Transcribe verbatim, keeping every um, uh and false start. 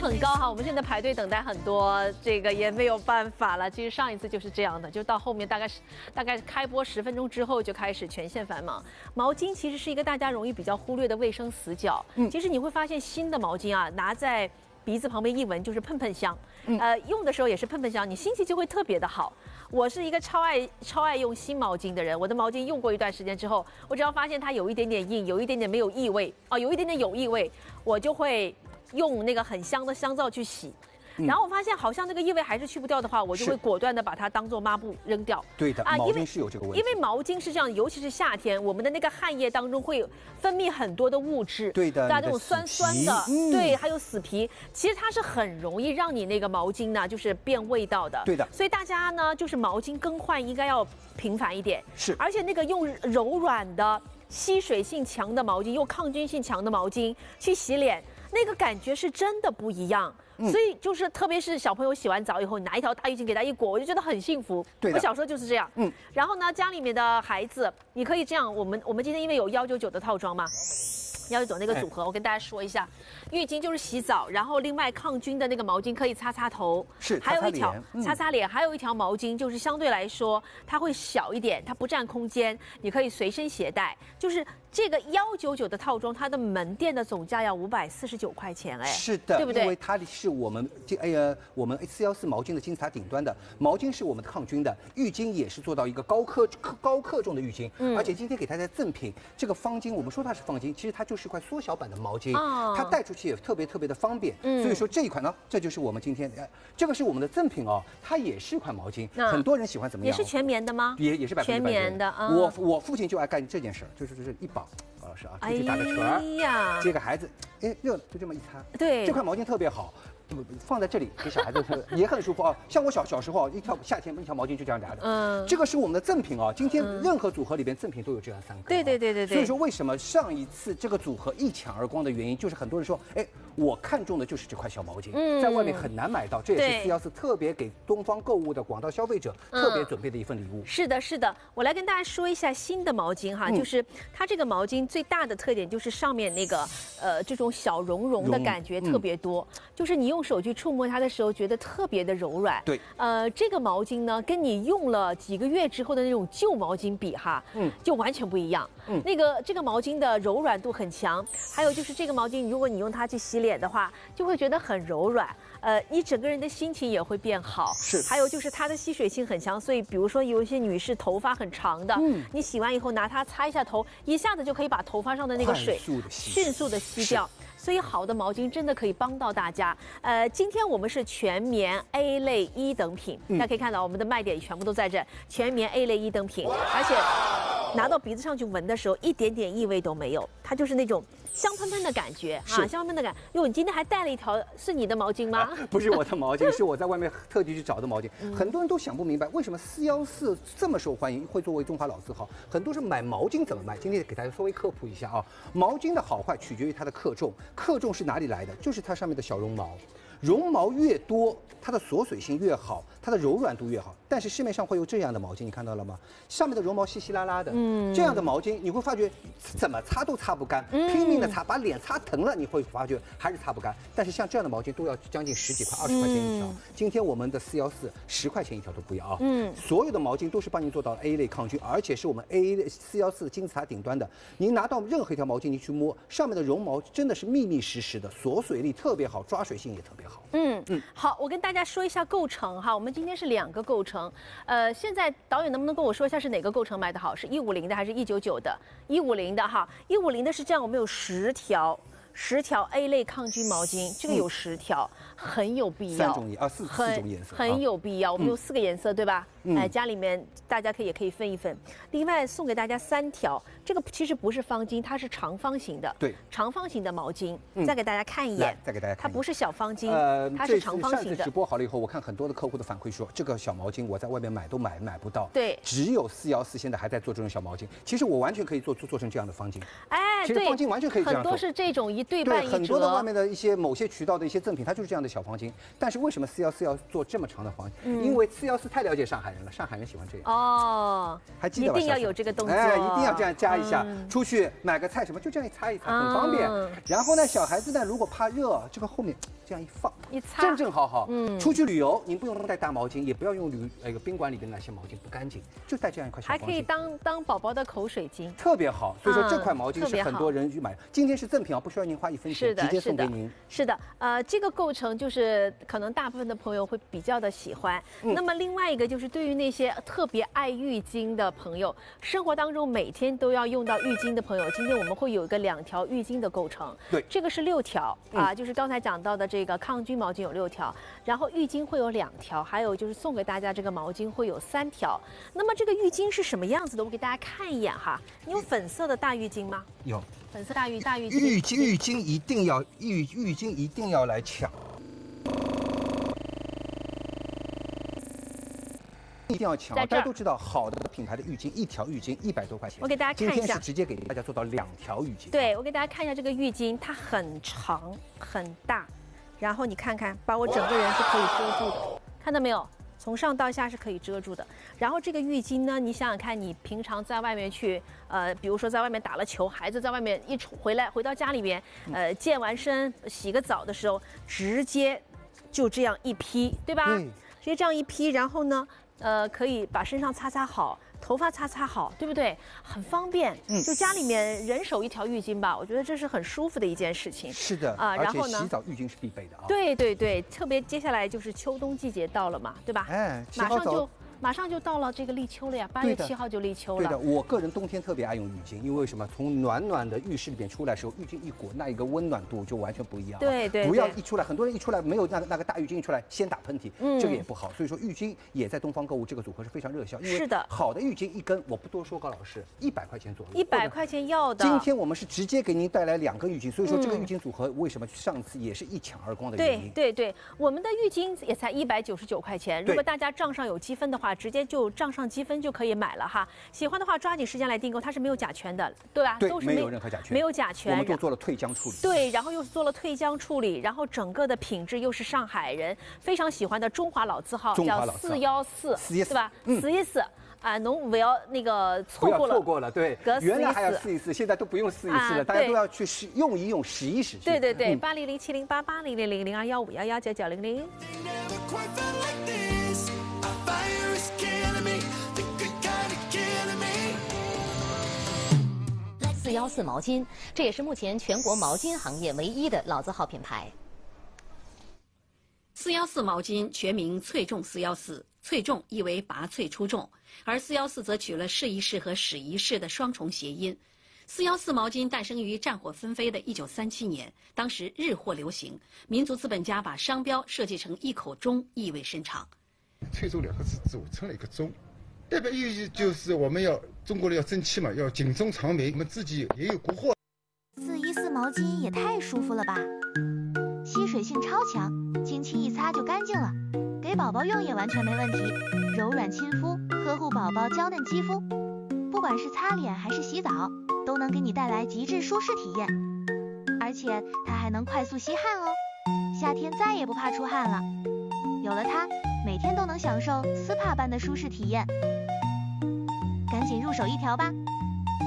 很高哈，我们现在排队等待很多，这个也没有办法了。其实上一次就是这样的，就到后面大概是大概开播十分钟之后就开始全线繁忙。毛巾其实是一个大家容易比较忽略的卫生死角。嗯，其实你会发现新的毛巾啊，拿在鼻子旁边一闻就是喷喷香，嗯、呃，用的时候也是喷喷香，你心情就会特别的好。我是一个超爱超爱用新毛巾的人，我的毛巾用过一段时间之后，我只要发现它有一点点硬，有一点点没有异味，哦，有一点点有异味，我就会用那个很香的香皂去洗。然后我发现好像那个异味还是去不掉的话，我就会果断的把它当做抹布扔掉。 对的，啊，毛巾是有这个问题。 因为毛巾是这样，尤其是夏天，我们的那个汗液当中会分泌很多的物质。 对的， 大家这种酸酸的，嗯、对，还有死皮，其实它是很容易让你那个毛巾呢，就是变味道的。 对的， 所以大家呢，就是毛巾更换应该要频繁一点。 是， 而且那个用柔软的、吸水性强的毛巾，又抗菌性强的毛巾去洗脸，那个感觉是真的不一样。嗯、所以就是，特别是小朋友洗完澡以后，你拿一条大浴巾给他一裹，我就觉得很幸福。 对， 我小时候就是这样。嗯，然后呢，家里面的孩子，你可以这样，我们我们今天因为有幺九九的套装嘛。幺九九那个组合，哎、我跟大家说一下，浴巾就是洗澡，然后另外抗菌的那个毛巾可以擦擦头， 是， 还有一条嗯、 擦擦脸，还有一条毛巾就是相对来说它会小一点，它不占空间，你可以随身携带。就是这个幺九九的套装，它的门店的总价要五百四十九块钱，哎， 是的， 对不对？ 因为它是我们这哎呀，我们四幺四毛巾的金字塔顶端的毛巾是我们的抗菌的，浴巾也是做到一个高克高克重的浴巾，嗯、而且今天给大家赠品这个方巾，我们说它是方巾，其实它就是一块缩小版的毛巾，哦、它带出去也特别特别的方便。嗯、所以说这一款呢，这就是我们今天呃，这个是我们的赠品哦，它也是一款毛巾，嗯、很多人喜欢怎么样？ 也是全棉的吗？ 也也是百分之百全棉的。嗯、 我我父亲就爱干这件事，就是就是一绑。老师啊，出去打个拳，哎呀，接个孩子，哎，热了就这么一擦。 对， 这块毛巾特别好，放在这里给小孩子也很舒服啊。像我小小时候，一条夏天一条毛巾就这样夹着。嗯，这个是我们的赠品啊。今天任何组合里边赠品都有这样三个。 对对对对对。 所以说为什么上一次这个组合一抢而光的原因，就是很多人说，哎，我看中的就是这块小毛巾，嗯、在外面很难买到，这也是四幺四特别给东方购物的广大消费者特别准备的一份礼物。 是的，是的，我来跟大家说一下新的毛巾哈，嗯、就是它这个毛巾最大的特点就是上面那个呃这种小绒绒的感觉特别多，嗯、就是你用手去触摸它的时候，觉得特别的柔软。 对， 呃，这个毛巾呢，跟你用了几个月之后的那种旧毛巾比哈，嗯，就完全不一样。嗯，那个这个毛巾的柔软度很强，还有就是这个毛巾，如果你用它去洗脸的话，就会觉得很柔软。呃，你整个人的心情也会变好。 是， 还有就是它的吸水性很强，所以比如说有一些女士头发很长的，嗯，你洗完以后拿它擦一下头，一下子就可以把头发上的那个水迅速的吸掉。所以好的毛巾真的可以帮到大家。呃，今天我们是全棉 A 类一等品，嗯、大家可以看到我们的卖点全部都在这，全棉 A 类一等品，而且拿到鼻子上去闻的时候，一点点异味都没有，它就是那种香喷喷的感觉啊，香喷喷的感。哟，你今天还带了一条，是你的毛巾吗？ 啊、不是我的毛巾，是我在外面特地去找的毛巾。嗯、很多人都想不明白，为什么四幺四这么受欢迎，会作为中华老字号。很多是买毛巾怎么买？今天给大家稍微科普一下啊，毛巾的好坏取决于它的克重，克重是哪里来的？就是它上面的小绒毛。绒毛越多，它的锁水性越好，它的柔软度越好。但是市面上会有这样的毛巾，你看到了吗？上面的绒毛稀稀拉拉的，嗯，这样的毛巾你会发觉怎么擦都擦不干，嗯、拼命的擦，把脸擦疼了，你会发觉还是擦不干。但是像这样的毛巾都要将近十几块、二十块钱一条。嗯、今天我们的四幺四十块钱一条都不要啊，嗯，所有的毛巾都是帮您做到 A 类抗菌，而且是我们 A 类四幺四金字塔顶端的。您拿到任何一条毛巾，你去摸上面的绒毛，真的是密密实实的，锁水力特别好，抓水性也特别好。 嗯嗯，好，我跟大家说一下构成哈，我们今天是两个构成，呃，现在导演能不能跟我说一下是哪个构成卖的好，是一五零的还是一九九的？一五零的哈，一五零的是这样，我们有十条。十条 A 类抗菌毛巾，这个有十条，嗯、很有必要。 三种颜啊，四四种颜色， 很有必要。我们有四个颜色，对吧？ 嗯、 哎，家里面大家可以也可以分一分。另外送给大家三条，这个其实不是方巾，它是长方形的。 对， 长方形的毛巾，嗯、再给大家看一眼。 再给大家看。 它不是小方巾，呃，它是长方形的。 上次直播好了以后，我看很多的客户的反馈说，这个小毛巾我在外面买都买买不到。 对， 只有四幺四现在还在做这种小毛巾。其实我完全可以做做做成这样的方巾。 哎， 其实方巾完全可以这样做。 很多是这种一对半一折。 很多的外面的一些某些渠道的一些赠品，它就是这样的小。 小方巾。但是为什么四幺四要做这么长的方巾？ 嗯、 因为四幺四太了解上海人了，上海人喜欢这样。 哦， 还记得吧？ 一定要有这个动作， 哎，一定要这样加一下。 嗯、 出去买个菜什么，就这样一擦一擦，很方便。嗯、然后呢，小孩子呢，如果怕热，这个后面这样一放， 一擦， 正正好好。 嗯， 出去旅游，您不用带大毛巾，也不要用旅那个宾馆里的那些毛巾不干净，就带这样一块小方巾， 还可以当当宝宝的口水巾， 特别好。所以说这块毛巾是很多人去买， 嗯、 今天是赠品啊，不需要您花一分钱，直接送给您。 是的，呃，这个构成就是可能大部分的朋友会比较的喜欢。嗯、那么另外一个就是对于那些特别爱浴巾的朋友，生活当中每天都要用到浴巾的朋友，今天我们会有一个两条浴巾的构成。 对， 这个是六条啊，嗯、就是刚才讲到的这个抗菌毛巾有六条，然后浴巾会有两条，还有就是送给大家这个毛巾会有三条。那么这个浴巾是什么样子的？我给大家看一眼哈。你有粉色的大浴巾吗？ 有。 粉色大浴大浴巾， 浴巾浴巾一定要浴浴巾一定要来抢，一定要抢。大家都知道，好的品牌的浴巾，一条浴巾一百多块钱。 我给大家看一下， 今天是直接给大家做到两条浴巾。 对，我给大家看一下这个浴巾，它很长很大，然后你看看，把我整个人是可以遮住的，看到没有？从上到下是可以遮住的。然后这个浴巾呢，你想想看，你平常在外面去，呃，比如说在外面打了球，孩子在外面一回来，回到家里边，呃，健完身、洗个澡的时候，直接就这样一披，对吧？嗯、直接这样一披，然后呢，呃，可以把身上擦擦好。头发擦擦好，对不对？很方便。嗯，就家里面人手一条浴巾吧，我觉得这是很舒服的一件事情。 是的啊，然后呢，洗澡浴巾是必备的啊。 对对对，特别接下来就是秋冬季节到了嘛，对吧？ 哎， 马上就马上就到了这个立秋了呀，八月七号就立秋了。 对的，我个人冬天特别爱用浴巾，因为为什么？从暖暖的浴室里面出来的时候，浴巾一裹，那一个温暖度就完全不一样。 对对， 不要一出来，很多人一出来没有那个那个大浴巾一出来先打喷嚏，嗯，这个也不好。所以说浴巾也在东方购物这个组合是非常热销，因为是的， 好的浴巾一根，我不多说，高老师一百块钱左右， 一百块钱要的。 今天我们是直接给您带来两个浴巾，所以说这个浴巾组合为什么上次也是一抢而光的原因？ 对对对，我们的浴巾也才一百九十九块钱，如果大家账上有积分的话，直接就账上积分就可以买了哈。喜欢的话抓紧时间来订购，它是没有甲醛的，对吧？ 对， 都是没有任何甲醛， 没有甲醛， 我们都做了退浆处理。 对，然后又是做了退浆处理，然后整个的品质又是上海人非常喜欢的中华老字号，叫四幺四，对吧？四一四。啊，侬不要那个错过了， 不要错过了，对，原来还要试一试，现在都不用试一试了，啊、大家都要去试用一用，使一使。 对对对，八零零七零八八零零零零二幺五幺幺九九零零。 四幺四毛巾，这也是目前全国毛巾行业唯一的老字号品牌。 四幺四毛巾全名萃重四幺四。萃重意为拔萃出重，而四幺四则取了试一试和使一试的双重谐音。四幺四毛巾诞生于战火纷飞的一九三七年，当时日货流行，民族资本家把商标设计成一口钟，意味深长。 萃重两个字组成了一个钟，代表意义就是我们要中国人要争气嘛，要警钟长鸣，我们自己也有国货。 四一四毛巾也太舒服了吧，吸水性超强，轻轻一擦就干净了。给宝宝用也完全没问题，柔软亲肤，呵护宝宝娇嫩肌肤。不管是擦脸还是洗澡，都能给你带来极致舒适体验。而且它还能快速吸汗哦，夏天再也不怕出汗了。有了它，每天都能享受 S P A般的舒适体验。赶紧入手一条吧。